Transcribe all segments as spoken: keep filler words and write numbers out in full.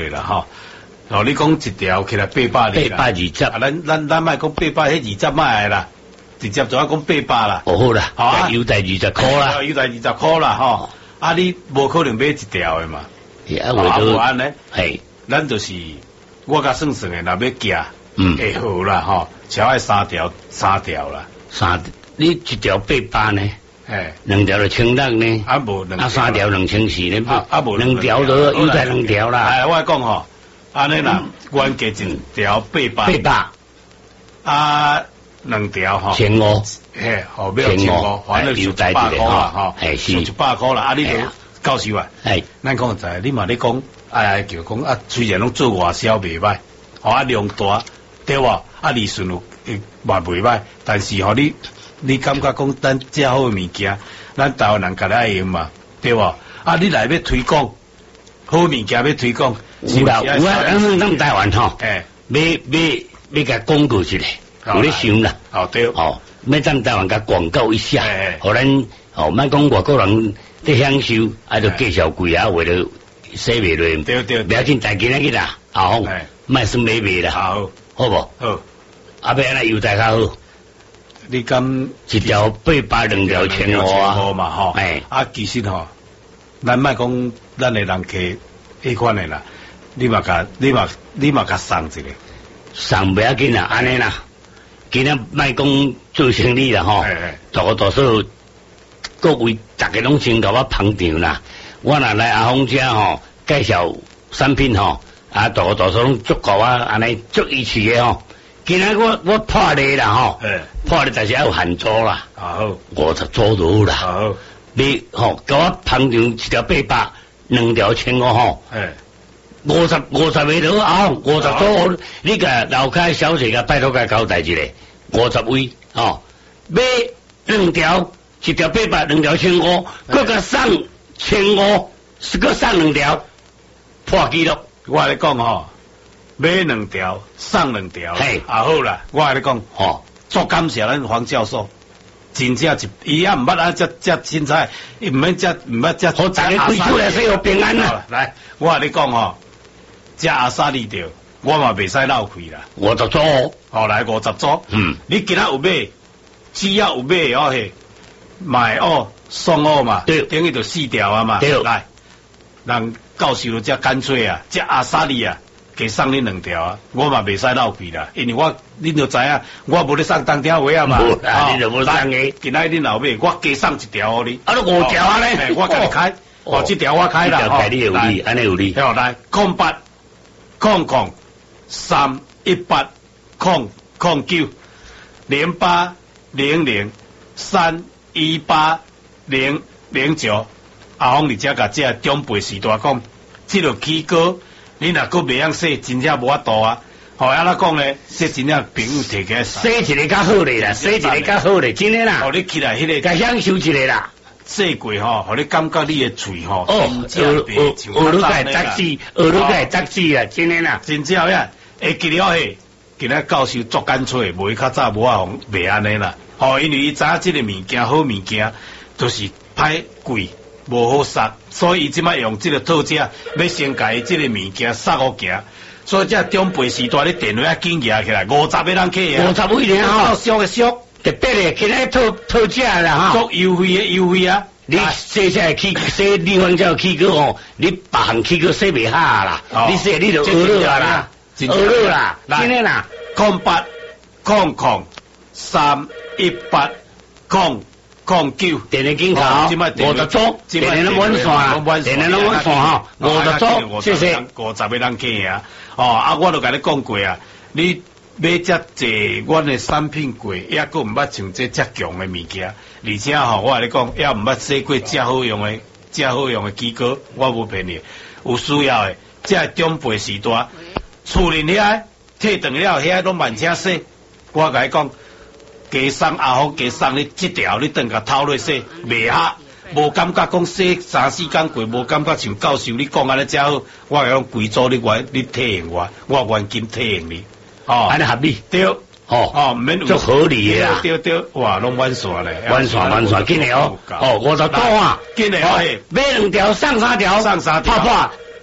对啦吼。哦，你讲一条起来八百二， 八百二十， 啊，咱咱咱卖讲八百，迄二十卖啦，直接就要讲八百啦。 哦好啦，好优待二十块啦， 优待二十块啦吼。啊，你无可能买一条的嘛。 啊，无安尼， 系， 咱就是我甲算算的，若要夹， 嗯， 会好啦吼，超爱三条，三条啦。 三，你一条八百呢？ 哎， 两条就千六呢？ 啊无两， 啊三条两千四呢？ 啊啊无两条都优待两条啦。 哎，我讲吼。安尼啦，原价一条八百， 八百， 啊，两条吼， 千五， 嘿，后尾千五，反正就一百块啦，吼， 哎是， 一百块啦，啊，你就教授啊， 哎， 咱讲在，你嘛咧讲，哎，就讲啊，虽然拢做外销袂歹，吼啊量大，对哇，啊利润有嘛袂歹，但是吼你，你感觉讲咱遮好物件，咱台湾人家爱用嘛，对哇，啊你来要推广，好物件要推广。 有啦，有啊，咱咱台湾吼， 哎， 要要要甲广告一下，有咧想啦， 哦对， 哦，要咱台湾甲广告一下，互咱哦，莫讲外国人在享受，啊，就介绍贵啊，为了洗袂落， 对对， 不要紧，大家去啦，啊好，卖算买卖啦， 好， 好无？ 好， 啊，要安尼优待较好， 你敢一条八百两条千五啊嘛吼， 哎， 啊其实吼，咱莫讲咱的人客迄款的啦。你嘛甲，你嘛，你嘛甲送一个， 送不要紧啦，安尼啦，今日卖讲做生意啦吼，大个多数各位大家拢先甲我捧场啦，我若来阿峰遮吼介绍产品吼，啊大个多数拢足够我安尼足义气的吼，今日我我破例啦吼，破例但是要有限租啦， 好， 五十租就好啦， 好， 你吼甲我捧场一条八百，两条千五吼。五十五十个都啊，五十多，你个老开小姐个拜托个交代一下，五十位哦，买两条，一条八百，两条千五，各个送千五，是个送两条，破纪录。 我来讲吼，买两条，送两条， 嘿， 啊好啦，我来讲吼，足感谢咱黄教授。真正一，伊也毋捌啊，只只凊彩，伊毋免只毋捌只。 好，大家开出来使有平安啦。 来，我甲你讲吼。只阿沙利着，我嘛袂使闹亏啦。 五十组， 好来五十组。嗯，你今仔有买，只要有买哦嘿，买哦送哦嘛， 对， 等于就四条啊嘛。 对， 来，人教授就遮干脆啊，只阿沙利啊，给送恁两条啊，我嘛袂使闹亏啦，因为我恁就知影，我无咧送当条话啊嘛。 啊，你就无送嘅。 今仔恁老买，我加送一条哦你。 啊，你五条啊咧， 我甲你开，哦，这条我开啦。 这条开你有理，安尼有理。 好来，空八。空空三一八空空九零八零零三一八零零九，阿峰，你遮甲遮长辈时代讲，即个起歌，你若佫袂晓说，真正无法度啊！吼，安怎讲咧？说真正朋友摕起来， 说一个较好咧啦，说一个较好咧，真诶啦。 哦，你起来迄个， 甲享受一个啦。 说过吼，互你感觉你的嘴吼， 哦， 真正白像学你个杂志，学你个杂志啊，真诶啦， 真正呀，会记了嘿，今仔教授足干脆，袂较早无啊，袂安尼啦。吼，因为伊知影即个物件好物件，就是歹贵，无好杀，所以伊即摆用即个套价，要先甲伊即个物件杀好行。所以这长辈时代咧电话紧举起来，五十个人客啊， 五十位咧吼， 俗个俗。 特别咧，今仔套套价啦哈， 足优惠的优惠啊！ 你洗下起洗地方叫起个哦，你别行起个洗袂下啦，你洗你就学了啦，学了啦，真诶啦， 空八空空三一八空空九， 电力警察五十组，电力拢满线，电力拢满线哈，五十组，谢谢。 五十个人客啊，哦啊，我都甲你讲过啊，你。买遮济阮的产品过，也佫毋捌像这遮强的物件，而且吼，我甲你讲，也毋捌洗过遮好用的、遮好用的机构，我无骗你，有需要的，遮长辈时代，厝里遐退断了，遐拢慢车洗，我甲你讲，加送阿峰，加送你即条，你等甲偷落洗，袂合，无感觉讲洗三四工过，无感觉像教授你讲安尼遮好，我讲贵州你原你体验我，我原金体验你。哦， 安尼合理， 对， 哦哦，免足合理的啦， 对对，哇，拢完线咧， 完线完线，紧嘞哦，哦，五十多啊， 紧嘞哦， 买两条，上三条， 上三条， 泡泡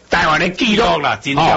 台湾的记录啦，真正。